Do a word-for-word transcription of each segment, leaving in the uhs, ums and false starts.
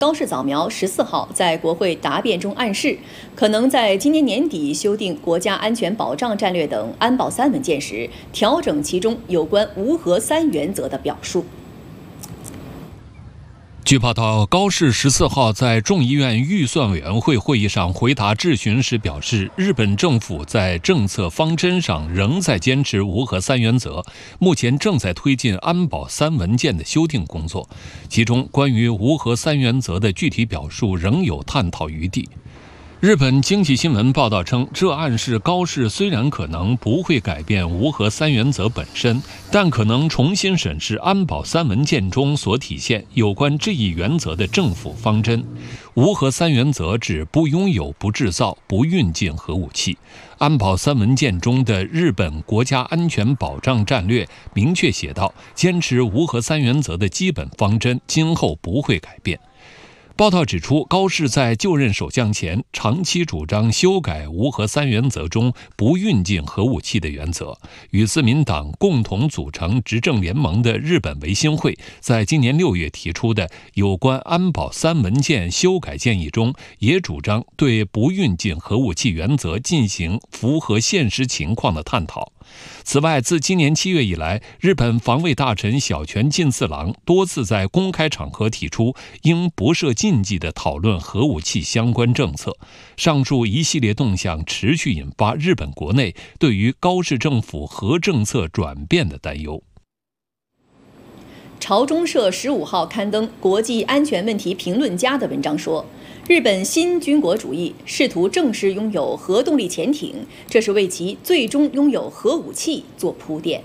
高市早苗十四号在国会答辩中暗示，可能在今年年底修订国家安全保障战略等安保三文件时，调整其中有关无核三原则的表述。 据报道，高市十四号在众议院预算委员会会议上回答质询时表示，日本政府在政策方针上仍在坚持无核三原则，目前正在推进安保三文件的修订工作，其中关于无核三原则的具体表述仍有探讨余地。日本经济新闻报道称，这暗示高市虽然可能不会改变无核三原则本身，但可能重新审视安保三文件中所体现有关这一原则的政府方针。无核三原则指不拥有、不制造、不运进核武器。安保三文件中的日本国家安全保障战略明确写道，坚持无核三原则的基本方针今后不会改变。报道指出，高市在就任首相前长期主张修改无核三原则中不运进核武器的原则，与自民党共同组成执政联盟的日本维新会在今年六月提出的有关安保三文件修改建议中，也主张对不运进核武器原则进行符合现实情况的探讨。此外，自今年七月以来，日本防卫大臣小泉进次郎多次在公开场合提出应不设禁忌地讨论核武器相关政策。上述一系列动向持续引发日本国内对于高市政府核政策转变的担忧。 朝中社十五号刊登国际安全问题评论家的文章说，日本新军国主义试图正式拥有核动力潜艇，这是为其最终拥有核武器做铺垫。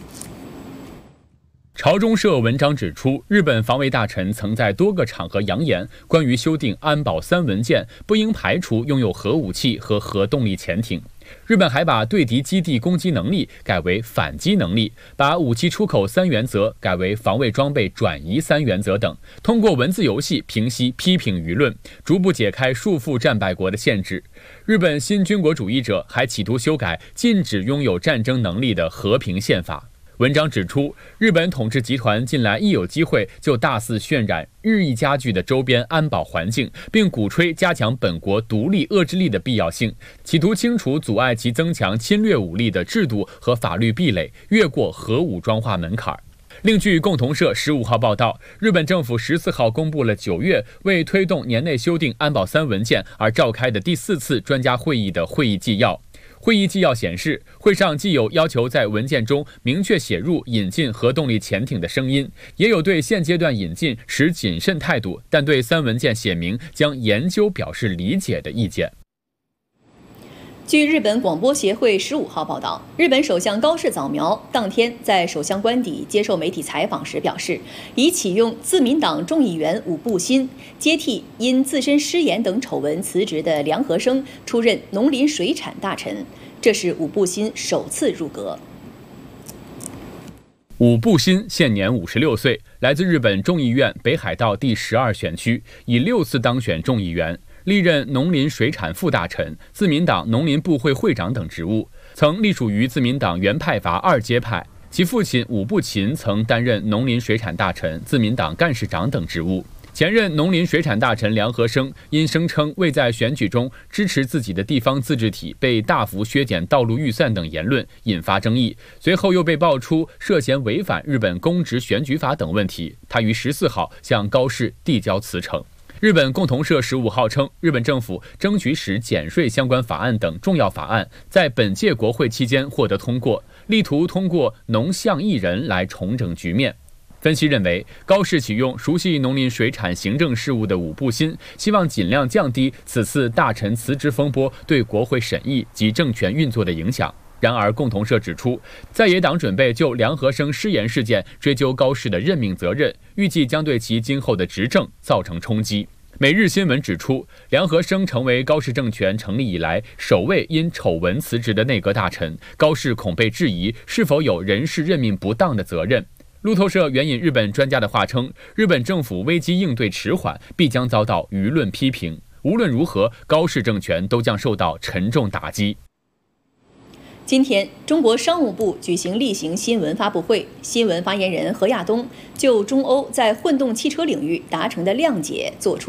朝中社文章指出，日本防卫大臣曾在多个场合扬言，关于修订安保三文件，不应排除拥有核武器和核动力潜艇。日本还把对敌基地攻击能力改为反击能力，把武器出口三原则改为防卫装备转移三原则等，通过文字游戏平息批评舆论，逐步解开束缚战败国的限制。日本新军国主义者还企图修改禁止拥有战争能力的和平宪法。文章指出，日本统治集团近来一有机会就大肆渲染日益加剧的周边安保环境，并鼓吹加强本国独立遏制力的必要性，企图清除阻碍其增强侵略武力的制度和法律壁垒，越过核武装化门槛。另据共同社十五号报道，日本政府十四号公布了九月为推动年内修订安保三文件而召开的第四次专家会议的会议纪要。会议纪要显示，会上既有要求在文件中明确写入引进核动力潜艇的声音，也有对现阶段引进持谨慎态度，但对三文件写明将研究表示理解的意见。 据日本广播协会十五号报道，日本首相高市早苗当天在首相官邸接受媒体采访时表示，已启用自民党众议员武部新接替因自身失言等丑闻辞职的梁和生出任农林水产大臣，这是武部新首次入阁。 武部新现年五十六岁，来自日本众议院北海道第十二选区，已六次当选众议员。历任农林水产副大臣、自民党农林部会会长等职务，曾隶属于自民党原派阀二阶派。其父亲武部勤曾担任农林水产大臣、自民党干事长等职务。前任农林水产大臣梁和生因声称未在选举中支持自己的地方自治体，被大幅削减道路预算等言论引发争议，随后又被爆出涉嫌违反日本公职选举法等问题。他于十四号向高市递交辞呈。日本共同社十五号称，日本政府争取使减税相关法案等重要法案在本届国会期间获得通过，力图通过农相一人来重整局面。分析认为，高市启用熟悉农林水产行政事务的武部新，希望尽量降低此次大臣辞职风波对国会审议及政权运作的影响。然而，共同社指出，在野党准备就梁和生失言事件追究高市的任命责任，预计将对其今后的执政造成冲击。每日新闻指出，梁和生成为高市政权成立以来首位因丑闻辞职的内阁大臣，高市恐被质疑是否有人事任命不当的责任。路透社援引日本专家的话称，日本政府危机应对迟缓，必将遭到舆论批评。无论如何，高市政权都将受到沉重打击。 今天，中国商务部举行例行新闻发布会，新闻发言人何亚东就中欧在混动汽车领域达成的谅解作出